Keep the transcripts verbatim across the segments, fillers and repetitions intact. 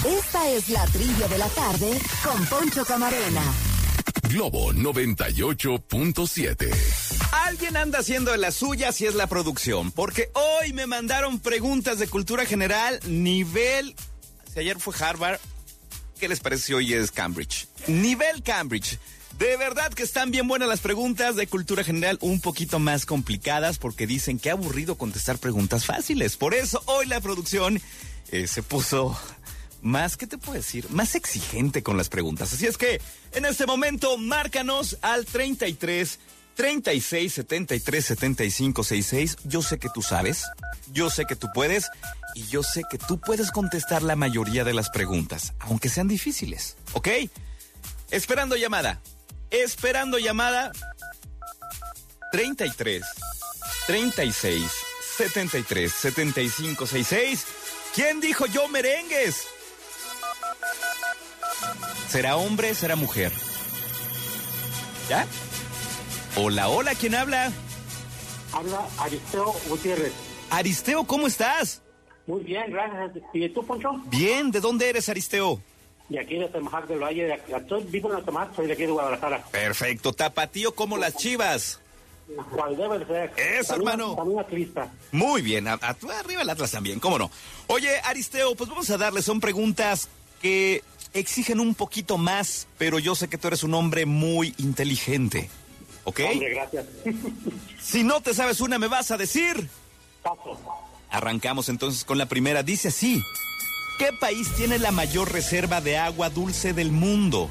Esta es la trivia de la tarde con Poncho Camarena. Globo noventa y ocho punto siete. Alguien anda haciendo de las suyas y es la producción, porque hoy me mandaron preguntas de cultura general nivel, si ayer fue Harvard, ¿qué les parece si hoy es Cambridge? Nivel Cambridge. De verdad que están bien buenas las preguntas de cultura general, un poquito más complicadas porque dicen que aburrido contestar preguntas fáciles. Por eso hoy la producción eh, se puso más, ¿qué te puedo decir? Más exigente con las preguntas. Así es que en este momento márcanos al treinta y tres, treinta y seis, setenta y tres, setenta y cinco, sesenta y seis. Yo sé que tú sabes, yo sé que tú puedes y yo sé que tú puedes contestar la mayoría de las preguntas, aunque sean difíciles, ¿ok? Esperando llamada. Esperando llamada treinta y tres, treinta y seis, setenta y tres, setenta y cinco, sesenta y seis. ¿Quién dijo yo merengues? ¿Será hombre, será mujer? ¿Ya? Hola, hola, ¿quién habla? Habla Aristeo Gutiérrez. Aristeo, ¿cómo estás? Muy bien, gracias. ¿Y tú, Poncho? Bien, ¿de dónde eres, Aristeo? De aquí de Atemajac del Valle, de Acatol. Vivo en Atemajac, soy de aquí de Guadalajara. Perfecto, tapatío como las Chivas. ¿Cuál debe ser? Eso, también, hermano. También atlista. Muy bien, a, a, arriba el Atlas también, cómo no. Oye, Aristeo, pues vamos a darle, son preguntas que exigen un poquito más, pero yo sé que tú eres un hombre muy inteligente, ¿ok? Hombre, gracias. Si no te sabes una, me vas a decir. Paso. Arrancamos entonces con la primera, dice así. ¿Qué país tiene la mayor reserva de agua dulce del mundo?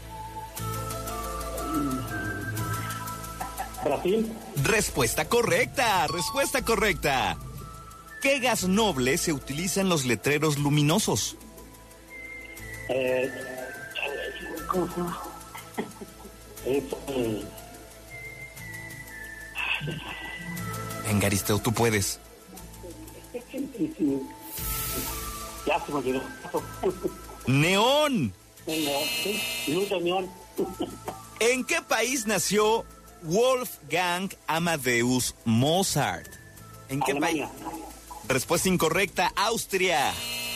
Brasil. Respuesta correcta, respuesta correcta. ¿Qué gas noble se utiliza en los letreros luminosos? Eh, ¿Cómo se llama? Es, eh... Venga, Aristeo, tú puedes. Ya se me olvidó. ¡Neón! Neón, sí. Luz de neón. ¿En qué país nació Wolfgang Amadeus Mozart? ¿En qué Alemania. país? Respuesta incorrecta, Austria.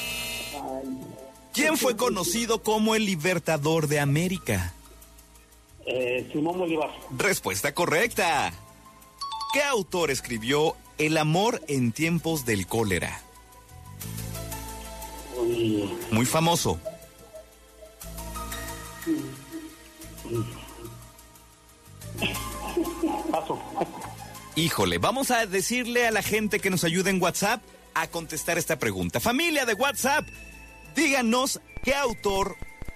¿Quién fue conocido como el Libertador de América? Eh, Simón Bolívar. Respuesta correcta. ¿Qué autor escribió El amor en tiempos del cólera? Uy. Muy famoso. Paso. Híjole, vamos a decirle a la gente que nos ayude en WhatsApp a contestar esta pregunta. Familia de WhatsApp, díganos qué autor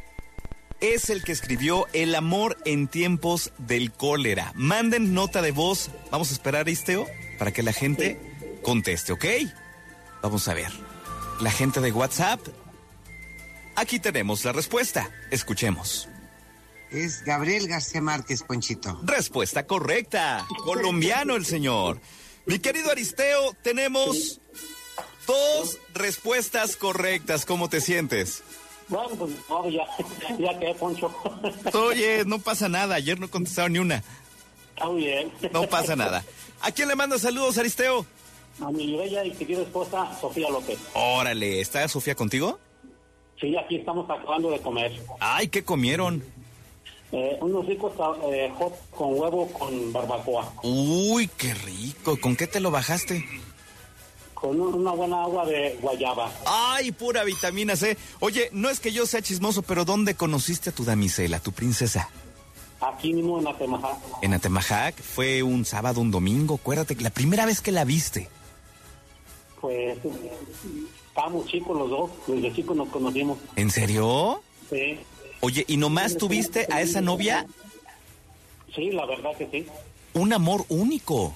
es el que escribió El amor en tiempos del cólera. Manden nota de voz. Vamos a esperar, Aristeo, para que la gente conteste, ¿ok? Vamos a ver. La gente de WhatsApp, aquí tenemos la respuesta. Escuchemos. Es Gabriel García Márquez, Ponchito. Respuesta correcta. Colombiano el señor. Mi querido Aristeo, tenemos dos respuestas correctas. ¿Cómo te sientes? Bueno, pues no, ya, ya quedé, Poncho. Oye, no pasa nada. Ayer no contestaron ni una. Está muy bien. No pasa nada. ¿A quién le manda saludos, Aristeo? A mi bella y querida esposa, Sofía López. Órale, ¿está Sofía contigo? Sí, aquí estamos acabando de comer. Ay, ¿qué comieron? Eh, unos ricos eh, hot con huevo con barbacoa. Uy, qué rico. ¿Con qué te lo bajaste? Con un, una buena agua de guayaba. Ay, pura vitamina C. Oye, no es que yo sea chismoso, pero ¿dónde conociste a tu damisela, tu princesa? Aquí mismo en Atemajac. En Atemajac, fue un sábado, un domingo, acuérdate, la primera vez que la viste. Pues estábamos chicos los dos, desde chicos nos conocimos. ¿En serio? Sí. Oye, ¿y nomás tuviste a esa novia? Sí, la verdad que sí. Un amor único.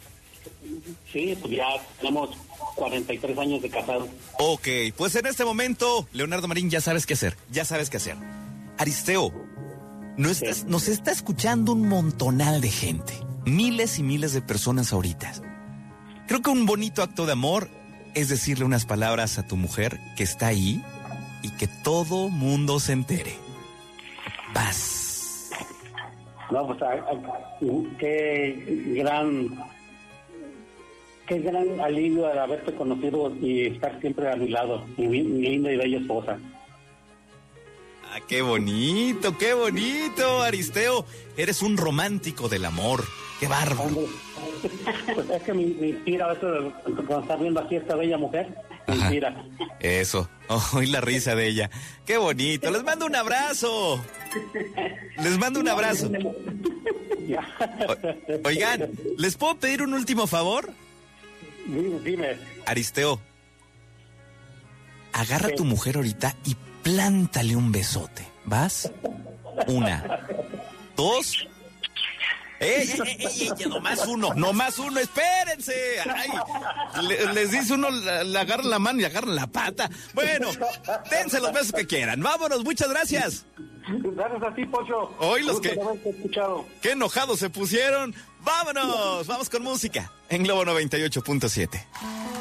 Sí, pues ya tenemos cuarenta y tres años de casado. Ok, pues en este momento, Leonardo Marín, ya sabes qué hacer, ya sabes qué hacer. Aristeo, nos, sí. estás, nos está escuchando un montonal de gente, miles y miles de personas ahorita. Creo que un bonito acto de amor es decirle unas palabras a tu mujer que está ahí y que todo mundo se entere. Vas. No, pues a, a, qué gran, qué gran alivio de haberte conocido y estar siempre a mi lado, mi, mi linda y bella esposa. Ah, qué bonito, qué bonito, Aristeo. Eres un romántico del amor. Qué bárbaro. Hombre, pues es que me, me inspira eso de, cuando estás viendo aquí a esta bella mujer. Me Ajá. inspira. Eso. Oh, y la risa de ella. Qué bonito. Les mando un abrazo. Les mando un abrazo. O- oigan, ¿les puedo pedir un último favor? Dime, dime. Aristeo, agarra a Sí. tu mujer ahorita y plántale un besote. ¿Vas? Una, dos. ¡Ey, ey, ey, ey! Nomás uno, nomás uno, espérense. Ay, le- les dice uno, le, le agarran la mano y agarran la pata. Bueno, dense los besos que quieran. Vámonos, muchas gracias. Gracias a ti, Pocho. Hoy los Gusto que- de haberte escuchado. Qué enojados se pusieron. Vámonos, vamos con música en Globo noventa y ocho punto siete.